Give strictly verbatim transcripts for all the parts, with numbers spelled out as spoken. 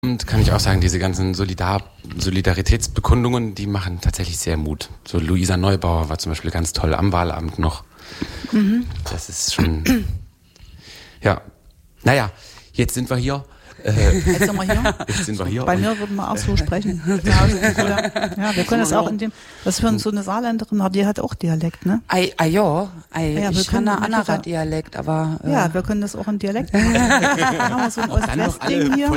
Und kann ich auch sagen, diese ganzen Solidar- Solidaritätsbekundungen, die machen tatsächlich sehr Mut. So Luisa Neubauer war zum Beispiel ganz toll am Wahlabend noch. Mhm. Das ist schon, ja. Naja, jetzt sind wir hier. Äh, jetzt sind wir hier. Jetzt sind wir hier. Bei mir würden wir auch so sprechen. Ja, ja, wir können das auch in dem, was für so eine Saarländerin hat, die hat auch Dialekt, ne? Ah ja, ei, ja, ich kann einen anderen Dialekt, aber... Äh, ja, wir können das auch in Dialekt machen. Dann haben wir so ein Ost-West-Ding hier.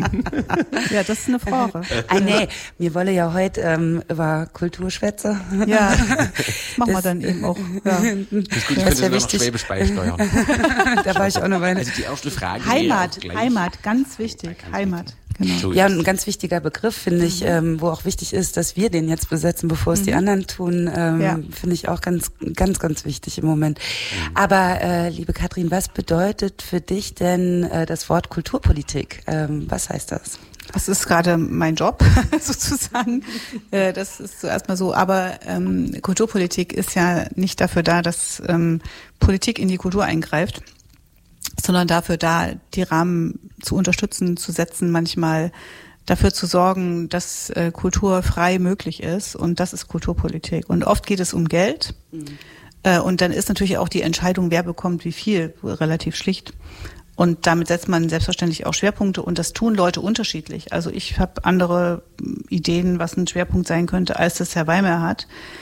Ja, das ist eine Frage. Ah nee, wir wollen ja heute ähm, über Kultur schwätzen. Ja, das machen wir dann eben auch. Ja. Das ist gut, ich könnte sogar noch Schwäbisch beisteuern. Da war ich auch noch meine... Also die erste Frage... Heimat, Heimat, ganz wichtig, Heimat. Genau. Ja, und ein ganz wichtiger Begriff, finde ich, ähm, wo auch wichtig ist, dass wir den jetzt besetzen, bevor es mhm. die anderen tun, ähm, ja. finde ich auch ganz, ganz, ganz wichtig im Moment. Mhm. Aber, äh, liebe Katrin, was bedeutet für dich denn äh, das Wort Kulturpolitik? Ähm, was heißt das? Das ist gerade mein Job, sozusagen. Äh, das ist zuerst mal so. Aber ähm, Kulturpolitik ist ja nicht dafür da, dass ähm, Politik in die Kultur eingreift, sondern dafür da, die Rahmen zu unterstützen, zu setzen, manchmal dafür zu sorgen, dass äh, Kultur frei möglich ist. Und das ist Kulturpolitik. Und oft geht es um Geld. Mhm. Äh, und dann ist natürlich auch die Entscheidung, wer bekommt wie viel, relativ schlicht. Und damit setzt man selbstverständlich auch Schwerpunkte. Und das tun Leute unterschiedlich. Also ich habe andere Ideen, was ein Schwerpunkt sein könnte, als das Herr Weimer hat.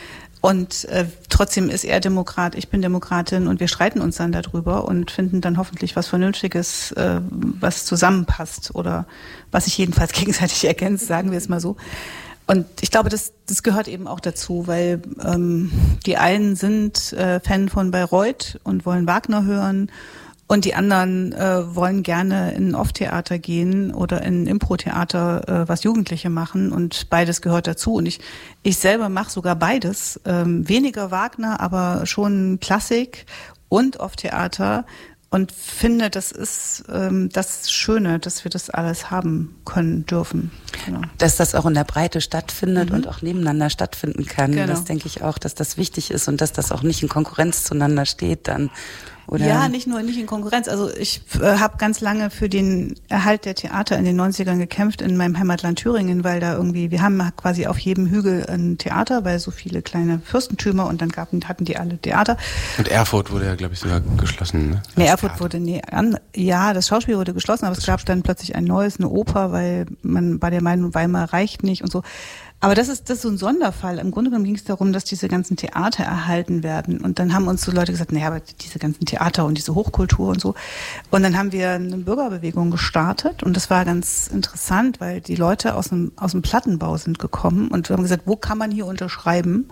Und äh, trotzdem ist er Demokrat, ich bin Demokratin und wir streiten uns dann darüber und finden dann hoffentlich was Vernünftiges, äh, was zusammenpasst oder was sich jedenfalls gegenseitig ergänzt, sagen wir es mal so. Und ich glaube, das, das gehört eben auch dazu, weil ähm, die einen sind äh, Fan von Bayreuth und wollen Wagner hören und die anderen äh, wollen gerne in ein Off-Theater gehen oder in ein Impro-Theater, äh, was Jugendliche machen und beides gehört dazu. Und ich ich selber mache sogar beides. Ähm, weniger Wagner, aber schon Klassik und Off-Theater und finde, das ist ähm, das Schöne, dass wir das alles haben können, dürfen. Genau. Dass das auch in der Breite stattfindet mhm. und auch nebeneinander stattfinden kann. Genau. Das denke ich auch, dass das wichtig ist und dass das auch nicht in Konkurrenz zueinander steht dann. Oder? Ja, nicht nur nicht in Konkurrenz. Also ich äh, habe ganz lange für den Erhalt der Theater in den neunzigern gekämpft in meinem Heimatland Thüringen, weil da irgendwie, wir haben quasi auf jedem Hügel ein Theater, weil so viele kleine Fürstentümer und dann gab, hatten die alle Theater. Und Erfurt wurde ja, glaube ich, sogar geschlossen, ne? Nee, Erfurt Theater. wurde, nee, an, ja, das Schauspiel wurde geschlossen, aber das es gab dann plötzlich ein neues, eine Oper, weil man bei der Meinung, Weimar reicht nicht und so. Aber das ist, das ist so ein Sonderfall. Im Grunde genommen ging es darum, dass diese ganzen Theater erhalten werden. Und dann haben uns so Leute gesagt, naja, aber diese ganzen Theater und diese Hochkultur und so. Und dann haben wir eine Bürgerbewegung gestartet. Und das war ganz interessant, weil die Leute aus dem, aus dem Plattenbau sind gekommen. Und wir haben gesagt, wo kann man hier unterschreiben?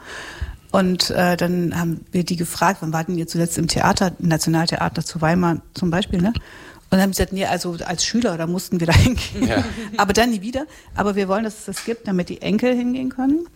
Und äh, dann haben wir die gefragt, wann warten ihr zuletzt im Theater, im Nationaltheater zu Weimar zum Beispiel, ne? Und dann haben sie gesagt, nee, also als Schüler, da mussten wir da hingehen. Ja. Aber dann nie wieder. Aber wir wollen, dass es das gibt, damit die Enkel hingehen können.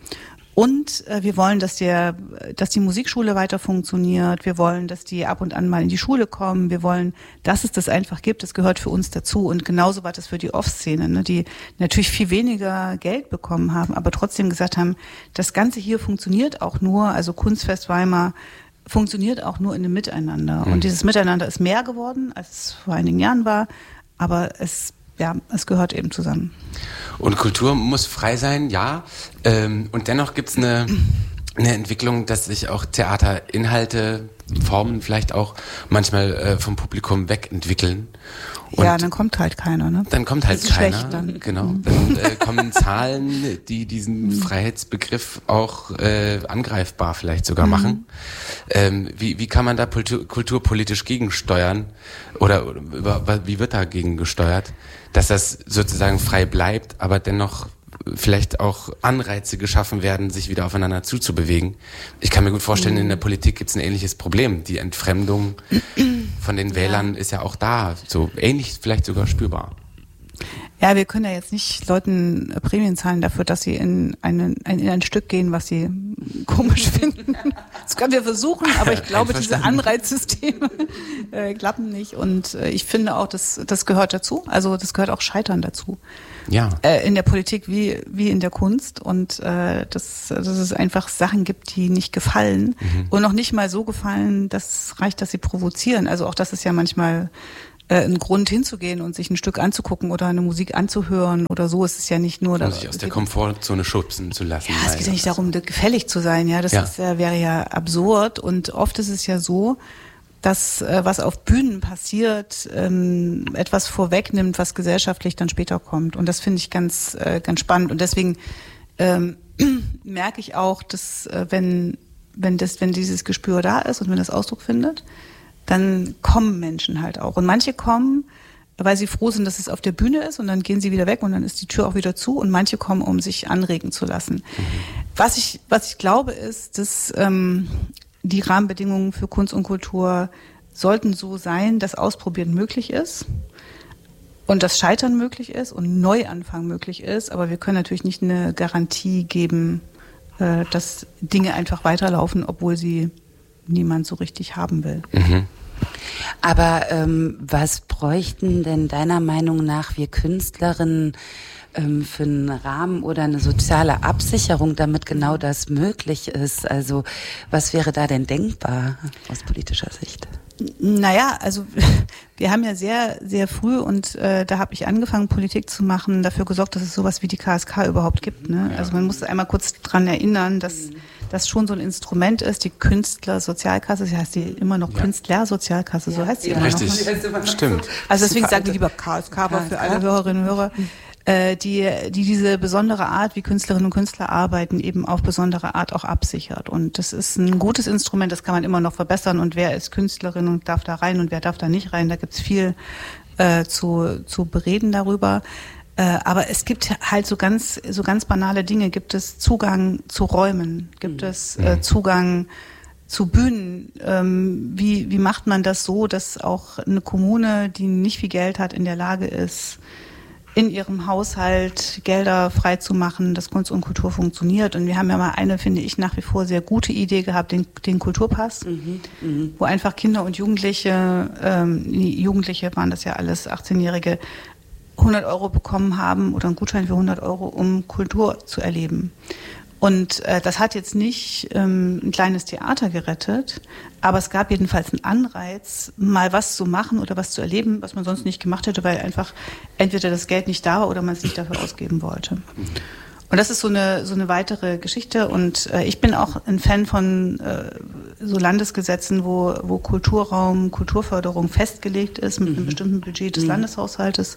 Und äh, wir wollen, dass der, dass die Musikschule weiter funktioniert. Wir wollen, dass die ab und an mal in die Schule kommen. Wir wollen, dass es das einfach gibt. Das gehört für uns dazu. Und genauso war das für die Off-Szene, ne, die natürlich viel weniger Geld bekommen haben, aber trotzdem gesagt haben, das Ganze hier funktioniert auch nur, also Kunstfest Weimar, funktioniert auch nur in einem Miteinander. Mhm. Und dieses Miteinander ist mehr geworden, als es vor einigen Jahren war. Aber es, ja, es gehört eben zusammen. Und Kultur muss frei sein, ja. Ähm, und dennoch gibt's eine, eine Entwicklung, dass sich auch Theaterinhalte, Formen vielleicht auch manchmal äh, vom Publikum wegentwickeln. Und ja, dann kommt halt keiner, ne? Dann kommt halt das ist keiner. Schlecht dann. Genau. Dann äh, kommen Zahlen, die diesen Freiheitsbegriff auch äh, angreifbar vielleicht sogar mhm. machen. Ähm, wie, wie kann man da kultur, kulturpolitisch gegensteuern? Oder, oder wie wird dagegen gesteuert? Dass das sozusagen frei bleibt, aber dennoch vielleicht auch Anreize geschaffen werden, sich wieder aufeinander zuzubewegen. Ich kann mir gut vorstellen, in der Politik gibt es ein ähnliches Problem. Die Entfremdung von den Wählern ja. ist ja auch da, so ähnlich vielleicht sogar spürbar. Ja, wir können ja jetzt nicht Leuten Prämien zahlen dafür, dass sie in, einen, in ein Stück gehen, was sie komisch finden. Das können wir versuchen, aber ich glaube, diese Anreizsysteme äh, klappen nicht. Und äh, ich finde auch, das, das gehört dazu. Also das gehört auch Scheitern dazu. Ja. Äh, in der Politik wie wie in der Kunst. Und äh, dass, dass es einfach Sachen gibt, die nicht gefallen. Mhm. Und noch nicht mal so gefallen, dass es reicht, dass sie provozieren. Also auch das ist ja manchmal äh, ein Grund hinzugehen und sich ein Stück anzugucken oder eine Musik anzuhören oder so. Es ist ja nicht nur... Um da, sich aus der Komfortzone schubsen zu lassen. Ja, es geht ja nicht darum, gefällig zu sein. Ja, das ja. Ist, ja, wäre ja absurd. Und oft ist es ja so, dass äh, was auf Bühnen passiert, ähm, etwas vorwegnimmt, was gesellschaftlich dann später kommt. Und das finde ich ganz, äh, ganz spannend. Und deswegen ähm, merke ich auch, dass äh, wenn, wenn, das, wenn dieses Gespür da ist und wenn das Ausdruck findet, dann kommen Menschen halt auch. Und manche kommen, weil sie froh sind, dass es auf der Bühne ist und dann gehen sie wieder weg und dann ist die Tür auch wieder zu. Und manche kommen, um sich anregen zu lassen. Mhm. Was ich, was ich glaube ist, dass ähm, die Rahmenbedingungen für Kunst und Kultur sollten so sein, dass Ausprobieren möglich ist und das Scheitern möglich ist und Neuanfang möglich ist. Aber wir können natürlich nicht eine Garantie geben, äh, dass Dinge einfach weiterlaufen, obwohl sie niemand so richtig haben will. Mhm. Aber ähm, was bräuchten denn deiner Meinung nach wir Künstlerinnen ähm, für einen Rahmen oder eine soziale Absicherung, damit genau das möglich ist? Also was wäre da denn denkbar aus politischer Sicht? Naja, also wir haben ja sehr, sehr früh und äh, da habe ich angefangen, Politik zu machen, dafür gesorgt, dass es sowas wie die K S K überhaupt gibt. Ne? Ja. Also man muss einmal kurz dran erinnern, dass das schon so ein Instrument ist, die Künstlersozialkasse, das heißt die immer noch ja. Künstlersozialkasse, so heißt sie ja, immer richtig. noch. Richtig, stimmt. Also deswegen sagen wir lieber K S K, aber für alle Hörerinnen und Hörer, äh, die, die diese besondere Art, wie Künstlerinnen und Künstler arbeiten, eben auf besondere Art auch absichert. Und das ist ein gutes Instrument, das kann man immer noch verbessern. Und wer ist Künstlerin und darf da rein und wer darf da nicht rein, da gibt's viel äh, zu, zu bereden darüber. Aber es gibt halt so ganz, so ganz banale Dinge. Gibt es Zugang zu Räumen? Gibt es äh, Zugang zu Bühnen? Ähm, wie, wie macht man das so, dass auch eine Kommune, die nicht viel Geld hat, in der Lage ist, in ihrem Haushalt Gelder freizumachen, dass Kunst und Kultur funktioniert? Und wir haben ja mal eine, finde ich, nach wie vor sehr gute Idee gehabt, den, den Kulturpass, mhm, mh. wo einfach Kinder und Jugendliche, ähm, Jugendliche waren das ja alles, achtzehnjährige, hundert Euro bekommen haben oder einen Gutschein für hundert Euro, um Kultur zu erleben. Und äh, das hat jetzt nicht ähm, ein kleines Theater gerettet, aber es gab jedenfalls einen Anreiz, mal was zu machen oder was zu erleben, was man sonst nicht gemacht hätte, weil einfach entweder das Geld nicht da war oder man es nicht dafür ausgeben wollte. Und das ist so eine so eine weitere Geschichte. Und äh, ich bin auch ein Fan von äh, so Landesgesetzen, wo wo Kulturraum, Kulturförderung festgelegt ist mit mhm. einem bestimmten Budget des mhm. Landeshaushaltes.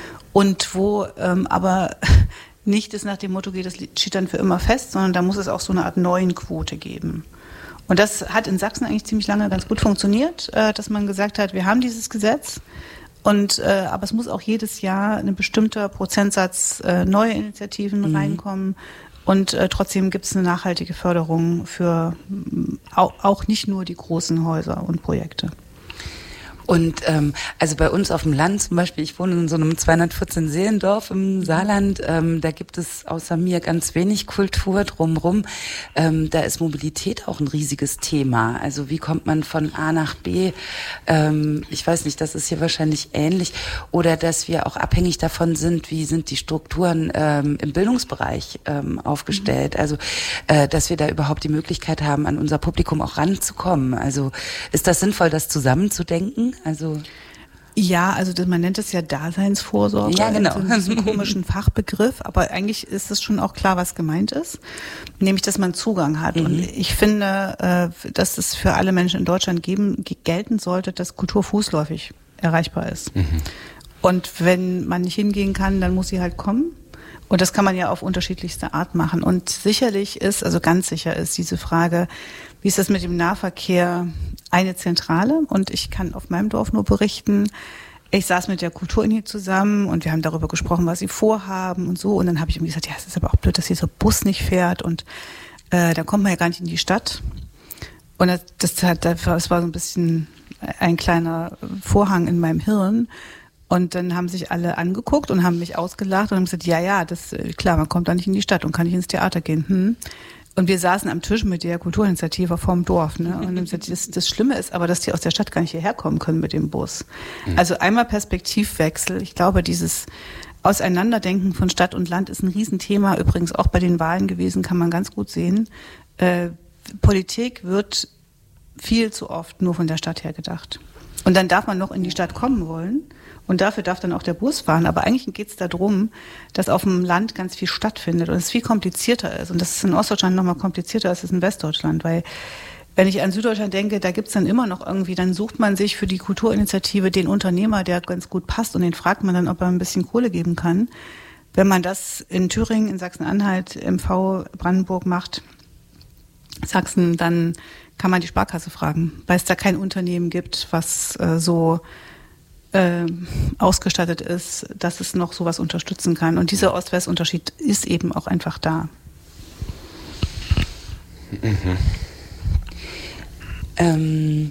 Und wo ähm, aber nicht es nach dem Motto geht, das steht dann für immer fest, sondern da muss es auch so eine Art neuen Quote geben. Und das hat in Sachsen eigentlich ziemlich lange ganz gut funktioniert, äh, dass man gesagt hat, wir haben dieses Gesetz, und äh, aber es muss auch jedes Jahr ein bestimmter Prozentsatz äh, neue Initiativen mhm. reinkommen. Und äh, trotzdem gibt es eine nachhaltige Förderung für auch, auch nicht nur die großen Häuser und Projekte. Und ähm, also bei uns auf dem Land zum Beispiel, ich wohne in so einem zweihundertvierzehn Seelendorf im Saarland, ähm, da gibt es außer mir ganz wenig Kultur drumherum. Ähm, da ist Mobilität auch ein riesiges Thema. Also wie kommt man von A nach B? Ähm, ich weiß nicht, das ist hier wahrscheinlich ähnlich. Oder dass wir auch abhängig davon sind, wie sind die Strukturen ähm, im Bildungsbereich ähm, aufgestellt. Mhm. Also äh, dass wir da überhaupt die Möglichkeit haben, an unser Publikum auch ranzukommen. Also ist das sinnvoll, das zusammenzudenken? Also ja, also man nennt es ja Daseinsvorsorge, ja, genau. in diesem komischen Fachbegriff, aber eigentlich ist es schon auch klar, was gemeint ist, nämlich, dass man Zugang hat. Mhm. Und ich finde, dass es für alle Menschen in Deutschland geben, gelten sollte, dass Kultur fußläufig erreichbar ist. Mhm. Und wenn man nicht hingehen kann, dann muss sie halt kommen. Und das kann man ja auf unterschiedlichste Art machen. Und sicherlich ist, also ganz sicher ist diese Frage, wie ist das mit dem Nahverkehr, eine Zentrale. Und ich kann auf meinem Dorf nur berichten, ich saß mit der Kulturuni zusammen und wir haben darüber gesprochen, was sie vorhaben und so. Und dann habe ich irgendwie gesagt, ja, es ist aber auch blöd, dass hier so ein Bus nicht fährt und äh, da kommt man ja gar nicht in die Stadt. Und das, das, hat, das war so ein bisschen ein kleiner Vorhang in meinem Hirn. Und dann haben sich alle angeguckt und haben mich ausgelacht und haben gesagt, ja, ja, das klar, man kommt da nicht in die Stadt und kann nicht ins Theater gehen. Hm. Und wir saßen am Tisch mit der Kulturinitiative vorm Dorf. Ne? Und haben gesagt, das, das Schlimme ist aber, dass die aus der Stadt gar nicht hierher kommen können mit dem Bus. Mhm. Also einmal Perspektivwechsel. Ich glaube, dieses Auseinanderdenken von Stadt und Land ist ein Riesenthema. Übrigens auch bei den Wahlen gewesen, kann man ganz gut sehen. Äh, Politik wird viel zu oft nur von der Stadt her gedacht. Und dann darf man noch in die Stadt kommen wollen. Und dafür darf dann auch der Bus fahren. Aber eigentlich geht es darum, dass auf dem Land ganz viel stattfindet und es viel komplizierter ist. Und das ist in Ostdeutschland noch mal komplizierter als es in Westdeutschland. Weil wenn ich an Süddeutschland denke, da gibt es dann immer noch irgendwie, dann sucht man sich für die Kulturinitiative den Unternehmer, der ganz gut passt. Und den fragt man dann, ob er ein bisschen Kohle geben kann. Wenn man das in Thüringen, in Sachsen-Anhalt, M V, Brandenburg macht, Sachsen, dann kann man die Sparkasse fragen. Weil es da kein Unternehmen gibt, was äh, so... Äh, ausgestattet ist, dass es noch sowas unterstützen kann. Und dieser Ost-West-Unterschied ist eben auch einfach da. Mhm. Ähm,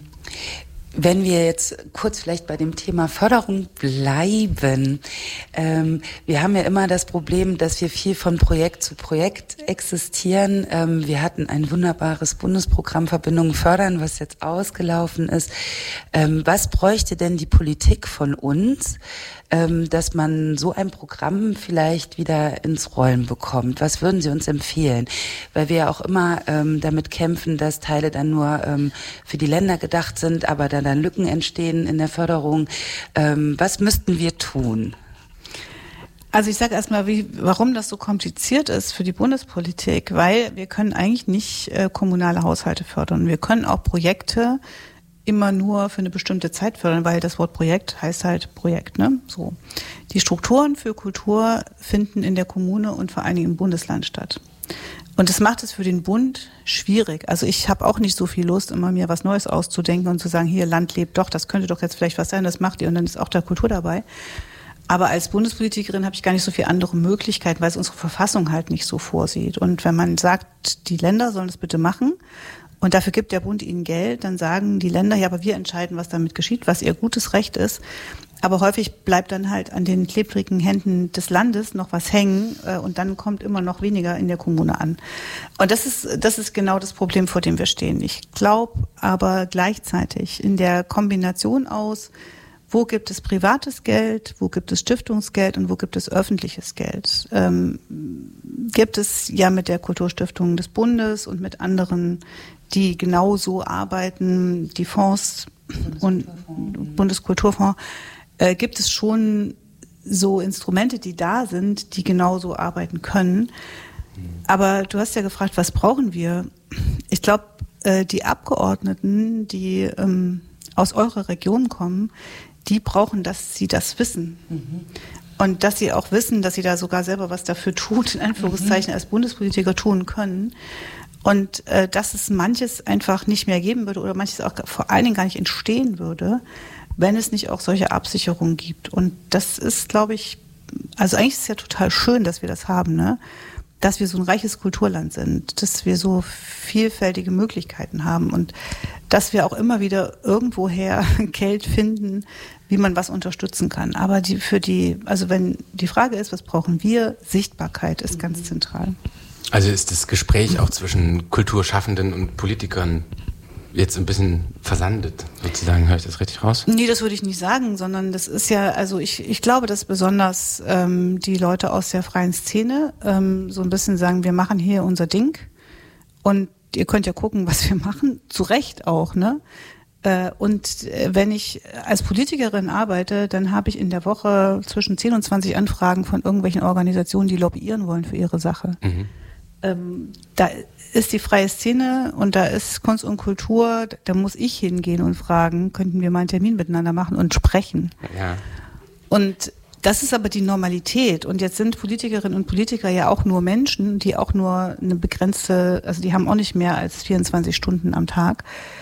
wenn wir jetzt kurz vielleicht bei dem Thema Förderung bleiben. Ähm, wir haben ja immer das Problem, dass wir viel von Projekt zu Projekt existieren. Ähm, wir hatten ein wunderbares Bundesprogramm Verbindungen fördern, was jetzt ausgelaufen ist. Ähm, was bräuchte denn die Politik von uns, ähm, dass man so ein Programm vielleicht wieder ins Rollen bekommt? Was würden Sie uns empfehlen? Weil wir ja auch immer ähm, damit kämpfen, dass Teile dann nur ähm, für die Länder gedacht sind, aber da dann Lücken entstehen in der Förderung. Ähm, was müssten wir tun? Also ich sage erstmal, wie, warum das so kompliziert ist für die Bundespolitik, weil wir können eigentlich nicht äh, kommunale Haushalte fördern. Wir können auch Projekte immer nur für eine bestimmte Zeit fördern, weil das Wort Projekt heißt halt Projekt, ne? So. Die Strukturen für Kultur finden in der Kommune und vor allen Dingen im Bundesland statt. Und das macht es für den Bund schwierig. Also ich habe auch nicht so viel Lust, immer mir was Neues auszudenken und zu sagen, hier, Land lebt doch, das könnte doch jetzt vielleicht was sein, das macht ihr und dann ist auch da Kultur dabei. Aber als Bundespolitikerin habe ich gar nicht so viele andere Möglichkeiten, weil es unsere Verfassung halt nicht so vorsieht. Und wenn man sagt, die Länder sollen das bitte machen und dafür gibt der Bund ihnen Geld, dann sagen die Länder, ja, aber wir entscheiden, was damit geschieht, was ihr gutes Recht ist. Aber häufig bleibt dann halt an den klebrigen Händen des Landes noch was hängen äh, und dann kommt immer noch weniger in der Kommune an. Und das ist, das ist genau das Problem, vor dem wir stehen. Ich glaube aber gleichzeitig in der Kombination aus, wo gibt es privates Geld, wo gibt es Stiftungsgeld und wo gibt es öffentliches Geld, ähm, gibt es ja mit der Kulturstiftung des Bundes und mit anderen, die genauso arbeiten, die Fonds und Bundeskulturfonds, äh, gibt es schon so Instrumente, die da sind, die genauso arbeiten können. Aber du hast ja gefragt, was brauchen wir? Ich glaube, äh, die Abgeordneten, die ähm, aus eurer Region kommen, die brauchen, dass sie das wissen. Mhm. Und dass sie auch wissen, dass sie da sogar selber was dafür tun, in Anführungszeichen, mhm. als Bundespolitiker tun können. Und äh, dass es manches einfach nicht mehr geben würde oder manches auch vor allen Dingen gar nicht entstehen würde, wenn es nicht auch solche Absicherungen gibt. Und das ist, glaube ich, also eigentlich ist es ja total schön, dass wir das haben, ne? Dass wir so ein reiches Kulturland sind, dass wir so vielfältige Möglichkeiten haben und dass wir auch immer wieder irgendwoher Geld finden, wie man was unterstützen kann. Aber die, für die, also wenn die Frage ist, was brauchen wir? Sichtbarkeit ist ganz zentral. Also ist das Gespräch auch zwischen Kulturschaffenden und Politikern jetzt ein bisschen versandet, sozusagen, höre ich das richtig raus? Nee, das würde ich nicht sagen, sondern das ist ja, also ich, ich glaube, dass besonders ähm, die Leute aus der freien Szene ähm, so ein bisschen sagen, wir machen hier unser Ding und ihr könnt ja gucken, was wir machen, zu Recht auch, ne? Äh, und äh, wenn ich als Politikerin arbeite, dann habe ich in der Woche zwischen zehn und zwanzig Anfragen von irgendwelchen Organisationen, die lobbyieren wollen für ihre Sache. Mhm. Ähm, da ist die freie Szene und da ist Kunst und Kultur, da muss ich hingehen und fragen, könnten wir mal einen Termin miteinander machen und sprechen. Ja. Und das ist aber die Normalität. Und jetzt sind Politikerinnen und Politiker ja auch nur Menschen, die auch nur eine begrenzte, also die haben auch nicht mehr als vierundzwanzig Stunden am Tag.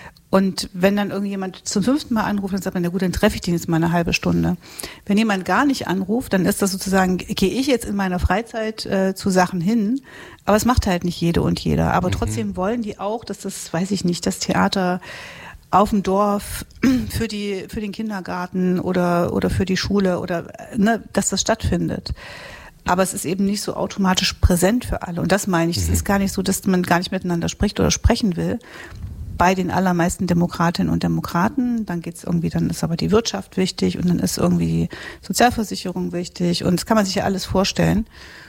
Und wenn dann irgendjemand zum fünften Mal anruft, dann sagt man, na gut, dann treffe ich den jetzt mal eine halbe Stunde. Wenn jemand gar nicht anruft, dann ist das sozusagen, gehe ich jetzt in meiner Freizeit äh, zu Sachen hin, aber es macht halt nicht jede und jeder. Aber mhm. trotzdem wollen die auch, dass das, weiß ich nicht, das Theater auf dem Dorf für die, für den Kindergarten oder, oder für die Schule oder, ne, dass das stattfindet. Aber es ist eben nicht so automatisch präsent für alle. Und das meine ich. Mhm. Es ist gar nicht so, dass man gar nicht miteinander spricht oder sprechen will. Bei den allermeisten Demokratinnen und Demokraten, dann geht's irgendwie, dann ist aber die Wirtschaft wichtig und dann ist irgendwie die Sozialversicherung wichtig und das kann man sich ja alles vorstellen.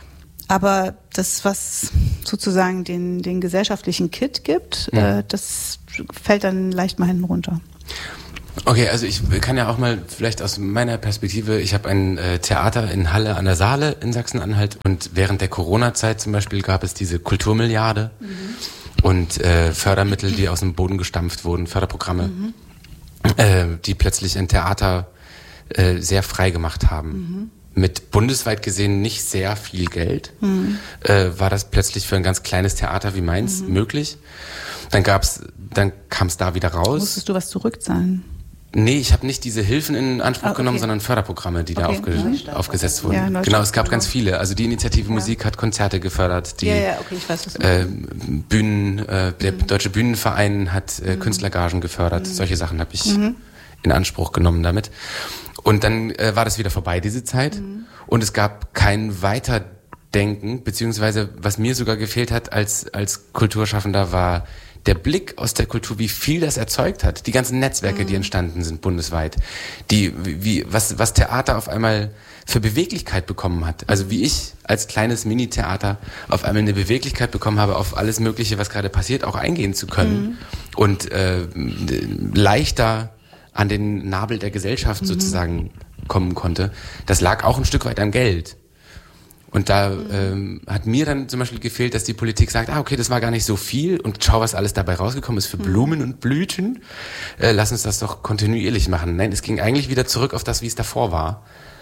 Aber das, was sozusagen den, den gesellschaftlichen Kit gibt, ja. äh, das fällt dann leicht mal hinten runter. Okay, also ich kann ja auch mal vielleicht aus meiner Perspektive, ich habe ein äh, Theater in Halle an der Saale in Sachsen-Anhalt und während der Corona-Zeit zum Beispiel gab es diese Kulturmilliarde mhm. und äh, Fördermittel, die aus dem Boden gestampft wurden, Förderprogramme, mhm. äh, die plötzlich ein Theater äh, sehr frei gemacht haben. Mhm. Mit bundesweit gesehen nicht sehr viel Geld mhm. äh, war das plötzlich für ein ganz kleines Theater wie meins mhm. möglich. Dann gab's, dann kam es da wieder raus. Musstest du was zurückzahlen? Nee, ich habe nicht diese Hilfen in Anspruch ah, okay. genommen, sondern Förderprogramme, die okay. da aufge- aufgesetzt wurden. Ja, genau, es gab ganz viele. Also die Initiative ja. Musik hat Konzerte gefördert. Die, ja, ja, okay, ich weiß, was du äh, Bühnen, äh, der mhm. Deutsche Bühnenverein hat äh, mhm. Künstlergagen gefördert. Mhm. Solche Sachen habe ich mhm. in Anspruch genommen damit. Und dann äh, war das wieder vorbei, diese Zeit. Mhm. Und es gab kein Weiterdenken, beziehungsweise was mir sogar gefehlt hat als, als Kulturschaffender war der Blick aus der Kultur, wie viel das erzeugt hat. Die ganzen Netzwerke, mhm. die entstanden sind bundesweit. Die, wie, was, was Theater auf einmal für Beweglichkeit bekommen hat. Also wie ich als kleines Mini-Theater auf einmal eine Beweglichkeit bekommen habe, auf alles Mögliche, was gerade passiert, auch eingehen zu können. Mhm. Und äh, leichter an den Nabel der Gesellschaft mhm. sozusagen kommen konnte. Das lag auch ein Stück weit am Geld. Und da mhm. ähm, hat mir dann zum Beispiel gefehlt, dass die Politik sagt, ah okay, das war gar nicht so viel und schau, was alles dabei rausgekommen ist für mhm. Blumen und Blüten. Äh, lass uns das doch kontinuierlich machen. Nein, es ging eigentlich wieder zurück auf das, wie es davor war.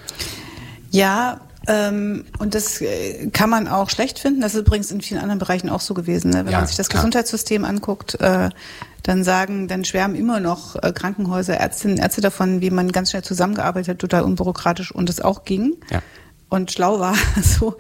Ja, ähm, und das äh, kann man auch schlecht finden. Das ist übrigens in vielen anderen Bereichen auch so gewesen. Ne? Wenn ja, man sich das klar. Gesundheitssystem anguckt, äh, dann sagen, dann schwärmen immer noch äh, Krankenhäuser, Ärztinnen, Ärzte davon, wie man ganz schnell zusammengearbeitet hat, total unbürokratisch und es auch ging. Ja. Und schlau war. So.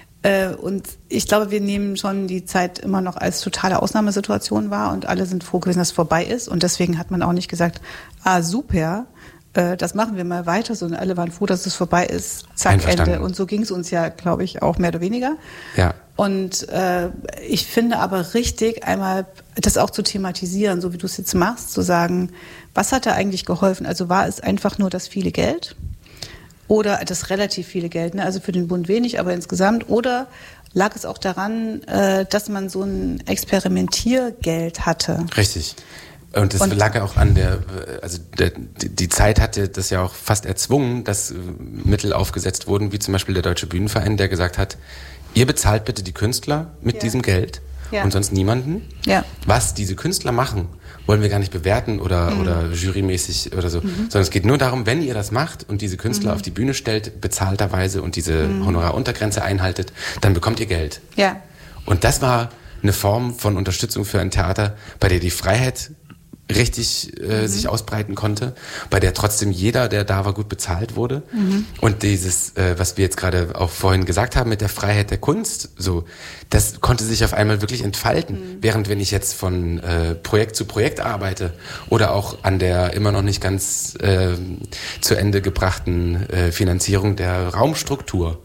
Und ich glaube, wir nehmen schon die Zeit immer noch als totale Ausnahmesituation wahr und alle sind froh gewesen, dass es vorbei ist. Und deswegen hat man auch nicht gesagt, ah super, das machen wir mal weiter, sondern alle waren froh, dass es vorbei ist. Zack, Ende. Und so ging es uns ja, glaube ich, auch mehr oder weniger. Ja. Und äh, ich finde aber richtig, einmal das auch zu thematisieren, so wie du es jetzt machst, zu sagen, was hat da eigentlich geholfen? Also war es einfach nur das viele Geld? Oder das relativ viele Geld, ne? Also für den Bund wenig, aber insgesamt. Oder lag es auch daran, äh, dass man so ein Experimentiergeld hatte? Richtig. Und das und lag ja auch an der, also der, die Zeit hatte das ja auch fast erzwungen, dass Mittel aufgesetzt wurden, wie zum Beispiel der Deutsche Bühnenverein, der gesagt hat, ihr bezahlt bitte die Künstler mit ja. diesem Geld ja. und sonst niemanden. Ja. Was diese Künstler machen, wollen wir gar nicht bewerten oder, mhm. oder jurymäßig oder so, mhm. sondern es geht nur darum, wenn ihr das macht und diese Künstler mhm. auf die Bühne stellt, bezahlterweise und diese mhm. Honoraruntergrenze einhaltet, dann bekommt ihr Geld. Ja. Und das war eine Form von Unterstützung für ein Theater, bei der die Freiheit richtig äh, mhm. sich ausbreiten konnte, bei der trotzdem jeder, der da war, gut bezahlt wurde. Mhm. Und dieses, äh, was wir jetzt gerade auch vorhin gesagt haben mit der Freiheit der Kunst, so, das konnte sich auf einmal wirklich entfalten. Mhm. Während wenn ich jetzt von äh, Projekt zu Projekt arbeite oder auch an der immer noch nicht ganz äh, zu Ende gebrachten äh, Finanzierung der Raumstruktur,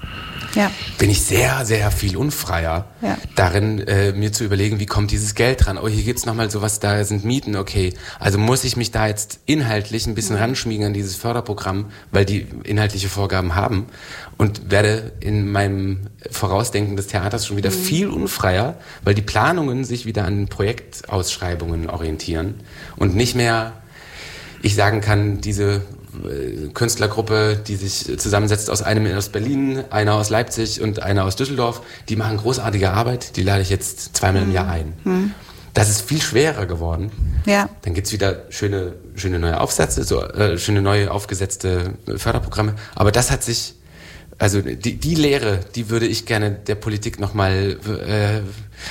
ja. bin ich sehr, sehr viel unfreier ja. darin, äh, mir zu überlegen, wie kommt dieses Geld dran? Oh, hier gibt's nochmal sowas, da sind Mieten, okay. Also muss ich mich da jetzt inhaltlich ein bisschen mhm. ranschmiegen an dieses Förderprogramm, weil die inhaltliche Vorgaben haben und werde in meinem Vorausdenken des Theaters schon wieder mhm. viel unfreier, weil die Planungen sich wieder an Projektausschreibungen orientieren und nicht mehr, ich sagen kann, diese Künstlergruppe, die sich zusammensetzt aus einem aus Berlin, einer aus Leipzig und einer aus Düsseldorf, die machen großartige Arbeit, die lade ich jetzt zweimal im Jahr ein. Mhm. Das ist viel schwerer geworden. Ja. Dann gibt's wieder schöne, schöne neue Aufsätze, so äh, schöne neue aufgesetzte Förderprogramme. Aber das hat sich, also die, die Lehre, die würde ich gerne der Politik nochmal äh,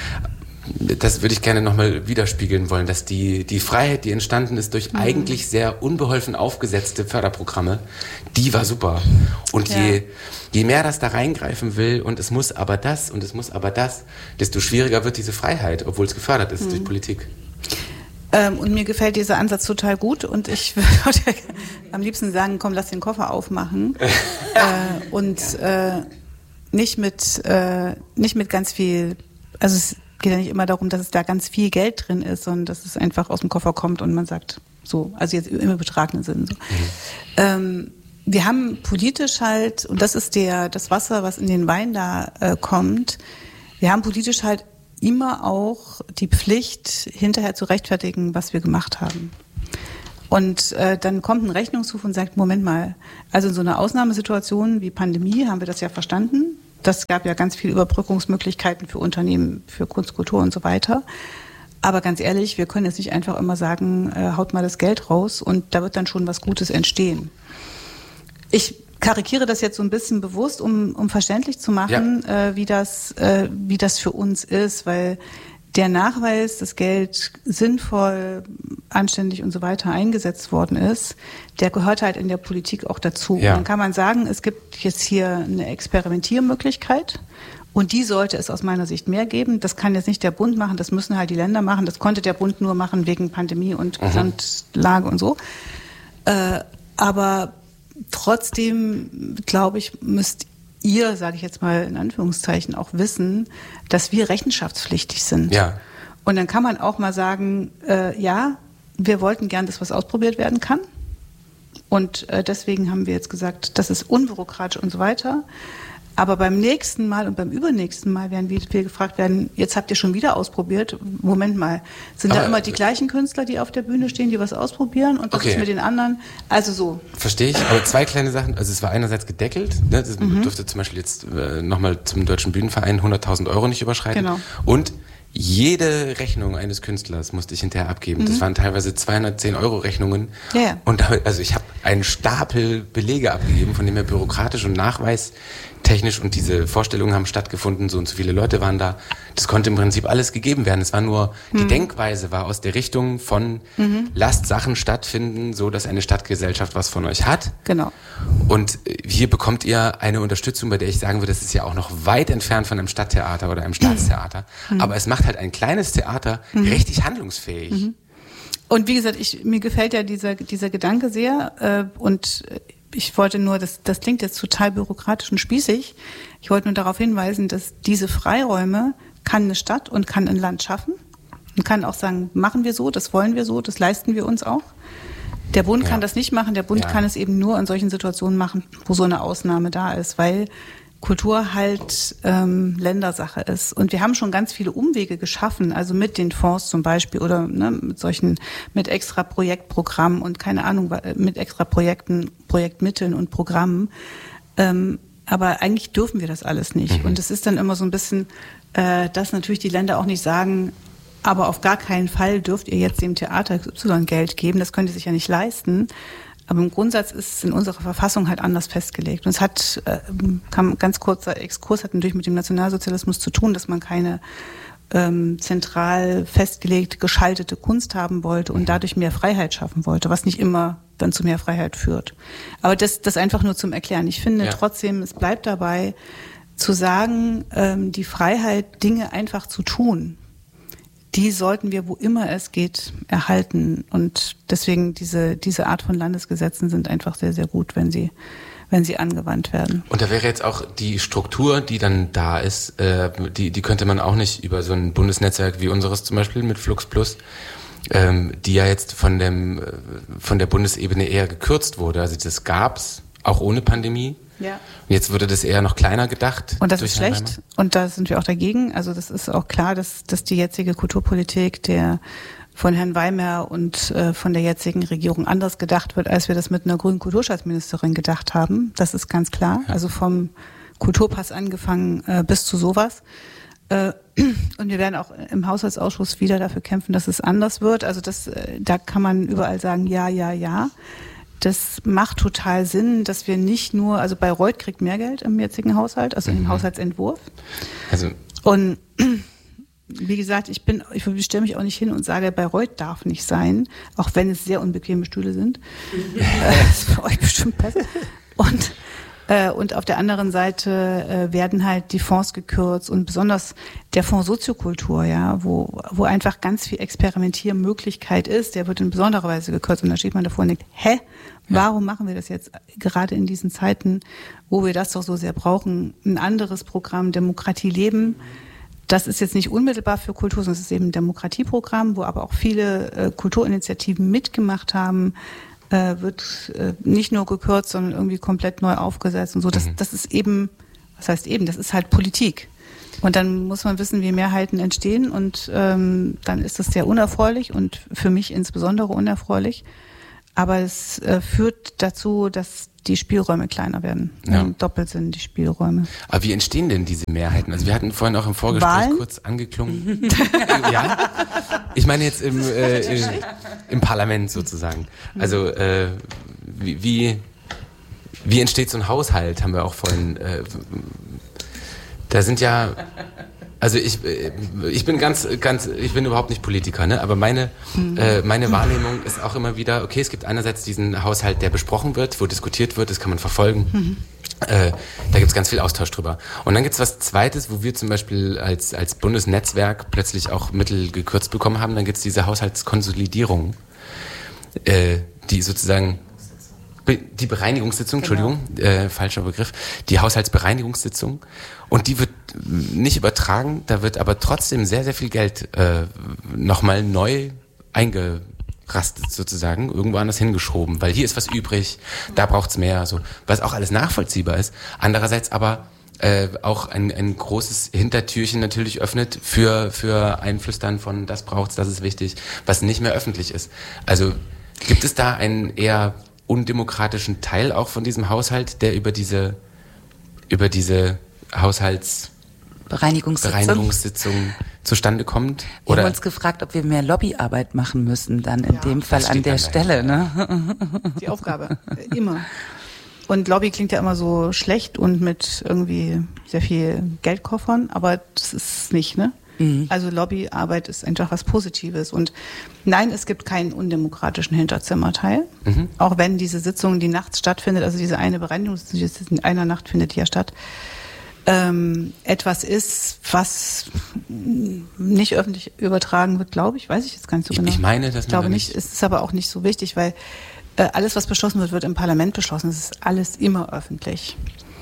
das würde ich gerne nochmal widerspiegeln wollen, dass die, die Freiheit, die entstanden ist durch mhm. eigentlich sehr unbeholfen aufgesetzte Förderprogramme, die war super. Und ja. je, je mehr das da reingreifen will und es muss aber das und es muss aber das, desto schwieriger wird diese Freiheit, obwohl es gefördert ist mhm. durch Politik. Ähm, und mir gefällt dieser Ansatz total gut und ich würde am liebsten sagen, komm, lass den Koffer aufmachen äh, und äh, nicht mit, äh, nicht mit ganz viel, also es geht ja nicht immer darum, dass es da ganz viel Geld drin ist, sondern dass es einfach aus dem Koffer kommt und man sagt, so, also jetzt im übertragenen Sinn. So. Mhm. Ähm, wir haben politisch halt, und das ist der das Wasser, was in den Wein da äh, kommt, wir haben politisch halt immer auch die Pflicht, hinterher zu rechtfertigen, was wir gemacht haben. Und äh, dann kommt ein Rechnungshof und sagt, Moment mal, also in so einer Ausnahmesituation wie Pandemie haben wir das ja verstanden. Das gab ja ganz viele Überbrückungsmöglichkeiten für Unternehmen, für Kunst, Kultur und so weiter. Aber ganz ehrlich, wir können jetzt nicht einfach immer sagen, äh, haut mal das Geld raus und da wird dann schon was Gutes entstehen. Ich karikiere das jetzt so ein bisschen bewusst, um, um verständlich zu machen, ja. äh, wie das, äh, wie das für uns ist, weil der Nachweis, dass Geld sinnvoll, anständig und so weiter eingesetzt worden ist, der gehört halt in der Politik auch dazu. Ja. Dann kann man sagen, es gibt jetzt hier eine Experimentiermöglichkeit und die sollte es aus meiner Sicht mehr geben. Das kann jetzt nicht der Bund machen, das müssen halt die Länder machen. Das konnte der Bund nur machen wegen Pandemie und mhm. Gesamtlage und so. Äh, aber trotzdem, glaube ich, müsst ihr, sage ich jetzt mal in Anführungszeichen, auch wissen, dass wir rechenschaftspflichtig sind. Ja. Und dann kann man auch mal sagen, äh, ja, wir wollten gern, dass was ausprobiert werden kann. Und äh, deswegen haben wir jetzt gesagt, das ist unbürokratisch und so weiter. Aber beim nächsten Mal und beim übernächsten Mal werden wir gefragt werden, jetzt habt ihr schon wieder ausprobiert. Moment mal, sind aber da immer die gleichen Künstler, die auf der Bühne stehen, die was ausprobieren und was okay. ist mit den anderen? Also so. Verstehe ich, aber zwei kleine Sachen. Also es war einerseits gedeckelt, ne? Das mhm. dürfte zum Beispiel jetzt äh, nochmal zum Deutschen Bühnenverein hunderttausend Euro nicht überschreiten. Genau. Und jede Rechnung eines Künstlers musste ich hinterher abgeben. Mhm. Das waren teilweise zweihundertzehn Euro Rechnungen. Ja, ja. Und also ich habe einen Stapel Belege abgegeben, von dem her bürokratisch und nachweistechnisch und diese Vorstellungen haben stattgefunden, so und so viele Leute waren da. Das konnte im Prinzip alles gegeben werden. Es war nur, mhm. die Denkweise war aus der Richtung von mhm. lasst Sachen stattfinden, so dass eine Stadtgesellschaft was von euch hat. Genau. Und hier bekommt ihr eine Unterstützung, bei der ich sagen würde, das ist ja auch noch weit entfernt von einem Stadttheater oder einem Staatstheater. Mhm. Aber es macht halt ein kleines Theater mhm. richtig handlungsfähig. Mhm. Und wie gesagt, ich, mir gefällt ja dieser, dieser Gedanke sehr äh, und ich wollte nur, das, das klingt jetzt total bürokratisch und spießig, ich wollte nur darauf hinweisen, dass diese Freiräume kann eine Stadt und kann ein Land schaffen und kann auch sagen, machen wir so, das wollen wir so, das leisten wir uns auch. Der Bund ja. kann das nicht machen, der Bund ja. kann es eben nur in solchen Situationen machen, wo so eine Ausnahme da ist, weil Kultur halt ähm, Ländersache ist. Und wir haben schon ganz viele Umwege geschaffen, also mit den Fonds zum Beispiel oder ne, mit solchen, mit extra Projektprogrammen und keine Ahnung, mit extra Projekten, Projektmitteln und Programmen. Ähm, aber eigentlich dürfen wir das alles nicht. Mhm. Und es ist dann immer so ein bisschen, äh, dass natürlich die Länder auch nicht sagen, aber auf gar keinen Fall dürft ihr jetzt dem Theater X Y Geld geben, das könnt ihr sich ja nicht leisten. Aber im Grundsatz ist es in unserer Verfassung halt anders festgelegt. Und es hat, äh, kam ganz kurzer Exkurs, hat natürlich mit dem Nationalsozialismus zu tun, dass man keine ähm, zentral festgelegt geschaltete Kunst haben wollte und dadurch mehr Freiheit schaffen wollte, was nicht immer dann zu mehr Freiheit führt. Aber das, das einfach nur zum Erklären. Ich finde ja. trotzdem, es bleibt dabei, zu sagen, ähm, die Freiheit, Dinge einfach zu tun, die sollten wir, wo immer es geht, erhalten. Und deswegen diese, diese Art von Landesgesetzen sind einfach sehr, sehr gut, wenn sie, wenn sie angewandt werden. Und da wäre jetzt auch die Struktur, die dann da ist, äh, die, die könnte man auch nicht über so ein Bundesnetzwerk wie unseres zum Beispiel mit Flux Plus, ähm, die ja jetzt von dem, von der Bundesebene eher gekürzt wurde. Also das gab's auch ohne Pandemie. Ja. Und jetzt wurde das eher noch kleiner gedacht. Und das ist schlecht. Und da sind wir auch dagegen. Also das ist auch klar, dass, dass die jetzige Kulturpolitik der von Herrn Weimer und äh, von der jetzigen Regierung anders gedacht wird, als wir das mit einer grünen Kulturstaatsministerin gedacht haben. Das ist ganz klar. Ja. Also vom Kulturpass angefangen äh, bis zu sowas. Äh, und wir werden auch im Haushaltsausschuss wieder dafür kämpfen, dass es anders wird. Also das, äh, da kann man überall sagen, ja, ja, ja. Das macht total Sinn, dass wir nicht nur, also Bayreuth kriegt mehr Geld im jetzigen Haushalt, also im mhm. Haushaltsentwurf. Also und wie gesagt, ich bin, ich stelle mich auch nicht hin und sage, Bayreuth darf nicht sein, auch wenn es sehr unbequeme Stühle sind. Das ist für euch bestimmt besser. Und äh, und auf der anderen Seite äh, werden halt die Fonds gekürzt und besonders der Fonds Soziokultur, ja, wo wo einfach ganz viel Experimentiermöglichkeit ist, der wird in besonderer Weise gekürzt und da steht man davor und denkt, hä, warum machen wir das jetzt gerade in diesen Zeiten, wo wir das doch so sehr brauchen? Ein anderes Programm, Demokratie leben, das ist jetzt nicht unmittelbar für Kultur, sondern es ist eben ein Demokratieprogramm, wo aber auch viele äh, Kulturinitiativen mitgemacht haben, äh, wird äh, nicht nur gekürzt, sondern irgendwie komplett neu aufgesetzt und so. Das, mhm. das ist eben, was heißt eben, das ist halt Politik. Und dann muss man wissen, wie Mehrheiten entstehen und ähm, dann ist das sehr unerfreulich und für mich insbesondere unerfreulich. aber es äh, führt dazu, dass die Spielräume kleiner werden. Ja. Doppelt sind die Spielräume. Aber wie entstehen denn diese Mehrheiten? Also wir hatten vorhin auch im Vorgespräch Wahlen? kurz angeklungen. Ja. Ich meine jetzt im, äh, im, im Parlament sozusagen. Also äh, wie, wie, wie entsteht so ein Haushalt, haben wir auch vorhin. Äh, da sind ja... Also ich, ich bin ganz, ganz, ich bin überhaupt nicht Politiker, ne? Aber meine, mhm. äh, meine Wahrnehmung ist auch immer wieder, okay, es gibt einerseits diesen Haushalt, der besprochen wird, wo diskutiert wird, das kann man verfolgen. Mhm. Äh, da gibt's ganz viel Austausch drüber. Und dann gibt's was Zweites, wo wir zum Beispiel als, als Bundesnetzwerk plötzlich auch Mittel gekürzt bekommen haben. Dann gibt's diese Haushaltskonsolidierung, äh, die sozusagen die Bereinigungssitzung, genau. Entschuldigung, äh, falscher Begriff, die Haushaltsbereinigungssitzung, und die wird nicht übertragen, da wird aber trotzdem sehr, sehr viel Geld äh, nochmal neu eingerastet sozusagen, irgendwo anders hingeschoben, weil hier ist was übrig, da braucht's mehr, so, was auch alles nachvollziehbar ist. Andererseits aber äh, auch ein, ein großes Hintertürchen natürlich öffnet für, für Einflüstern von das braucht's, das ist wichtig, was nicht mehr öffentlich ist. Also gibt es da einen eher undemokratischen Teil auch von diesem Haushalt, der über diese über diese Haushaltsbereinigungssitzung Bereinigungssitzung zustande kommt? Wir Oder? haben uns gefragt, ob wir mehr Lobbyarbeit machen müssen, dann in ja, dem Fall an der Stelle. Ne? Die Aufgabe, immer. Und Lobby klingt ja immer so schlecht und mit irgendwie sehr viel Geldkoffern, aber das ist nicht, ne? Also Lobbyarbeit ist einfach was Positives. Und nein, es gibt keinen undemokratischen Hinterzimmerteil. Mhm. Auch wenn diese Sitzung, die nachts stattfindet, also diese eine Bereinigungssitzung in einer Nacht findet die ja statt, ähm, etwas ist, was nicht öffentlich übertragen wird, glaube ich. Weiß ich jetzt gar nicht so genau. Ich meine, dass man ich glaube da nicht. nicht. Es ist aber auch nicht so wichtig, weil äh, alles, was beschlossen wird, wird im Parlament beschlossen. Es ist alles immer öffentlich.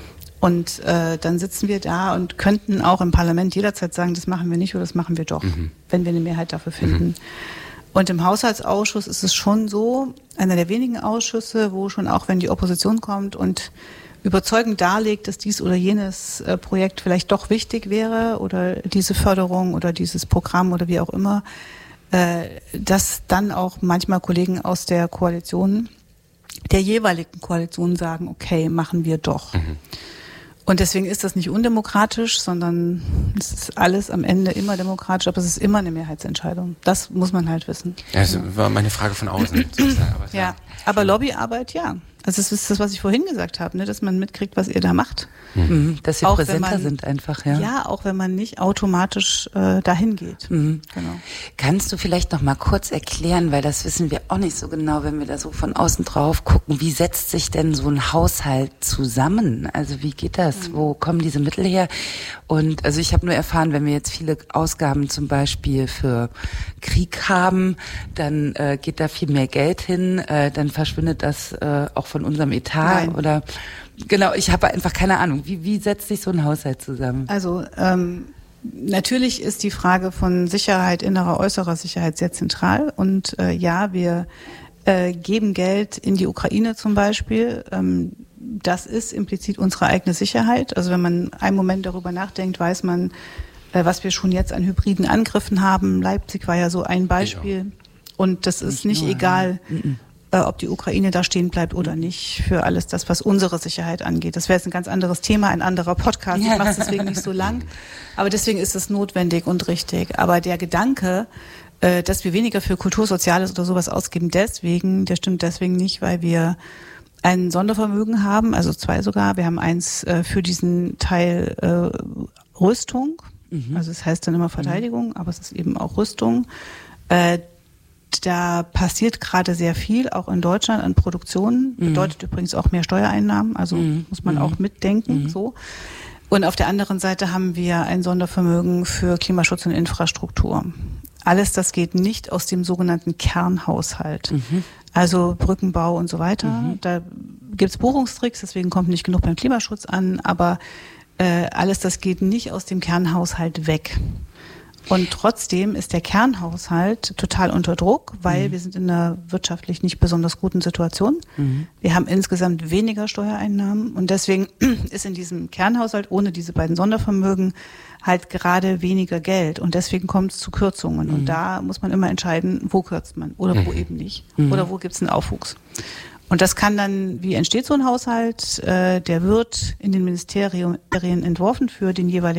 Und äh, dann sitzen wir da und könnten auch im Parlament jederzeit sagen, das machen wir nicht oder das machen wir doch, mhm. wenn wir eine Mehrheit dafür finden. Mhm. Und im Haushaltsausschuss ist es schon so, einer der wenigen Ausschüsse, wo schon auch, wenn die Opposition kommt und überzeugend darlegt, dass dies oder jenes äh, Projekt vielleicht doch wichtig wäre oder diese Förderung oder dieses Programm oder wie auch immer, äh, dass dann auch manchmal Kollegen aus der Koalition, der jeweiligen Koalition sagen, okay, machen wir doch. Mhm. Und deswegen ist das nicht undemokratisch, sondern es ist alles am Ende immer demokratisch, aber es ist immer eine Mehrheitsentscheidung. Das muss man halt wissen. Ja, das war meine Frage von außen. Sozusagen. Aber ja, aber Lobbyarbeit, ja. Also es ist das, was ich vorhin gesagt habe, ne, dass man mitkriegt, was ihr da macht. Mhm. Dass wir auch präsenter man, sind einfach, ja. Ja, auch wenn man nicht automatisch äh, dahin geht. Mhm. Genau. Kannst du vielleicht noch mal kurz erklären, weil das wissen wir auch nicht so genau, wenn wir da so von außen drauf gucken, wie setzt sich denn so ein Haushalt zusammen? Also wie geht das? Mhm. Wo kommen diese Mittel her? Und also ich habe nur erfahren, wenn wir jetzt viele Ausgaben zum Beispiel für Krieg haben, dann äh, geht da viel mehr Geld hin, äh, dann verschwindet das äh, auch von unserem Etat. Nein. Oder genau, ich habe einfach keine Ahnung. Wie, wie setzt sich so ein Haushalt zusammen? Also ähm, natürlich ist die Frage von Sicherheit, innerer, äußerer Sicherheit sehr zentral. Und äh, ja, wir äh, geben Geld in die Ukraine zum Beispiel. Ähm, das ist implizit unsere eigene Sicherheit. Also wenn man einen Moment darüber nachdenkt, weiß man, äh, was wir schon jetzt an hybriden Angriffen haben. Leipzig war ja so ein Beispiel. Und das ist nicht, nicht egal, ja. ob die Ukraine da stehen bleibt oder nicht, für alles das, was unsere Sicherheit angeht. Das wäre jetzt ein ganz anderes Thema, ein anderer Podcast. Ich mache es deswegen nicht so lang. Aber deswegen ist es notwendig und richtig. Aber der Gedanke, dass wir weniger für Kultur, Soziales oder sowas ausgeben, deswegen, der stimmt deswegen nicht, weil wir ein Sondervermögen haben, also zwei sogar. Wir haben eins für diesen Teil äh, Rüstung. Mhm. Also es heißt dann immer Verteidigung, mhm. aber es ist eben auch Rüstung. Äh, Da passiert gerade sehr viel, auch in Deutschland, an Produktionen. Mhm. Bedeutet übrigens auch mehr Steuereinnahmen, also mhm. muss man mhm. auch mitdenken. Mhm. So. Und auf der anderen Seite haben wir ein Sondervermögen für Klimaschutz und Infrastruktur. Alles das geht nicht aus dem sogenannten Kernhaushalt. Mhm. Also Brückenbau und so weiter. Mhm. Da gibt's Buchungstricks, deswegen kommt nicht genug beim Klimaschutz an. Aber äh, alles das geht nicht aus dem Kernhaushalt weg. Und trotzdem ist der Kernhaushalt total unter Druck, weil mhm. wir sind in einer wirtschaftlich nicht besonders guten Situation. Mhm. Wir haben insgesamt weniger Steuereinnahmen und deswegen ist in diesem Kernhaushalt ohne diese beiden Sondervermögen halt gerade weniger Geld und deswegen kommt es zu Kürzungen. Mhm. Und da muss man immer entscheiden, wo kürzt man oder mhm. wo eben nicht. Mhm. Oder wo gibt es einen Aufwuchs. Und das kann dann, wie entsteht so ein Haushalt? Äh, der wird in den Ministerien entworfen für den jeweiligen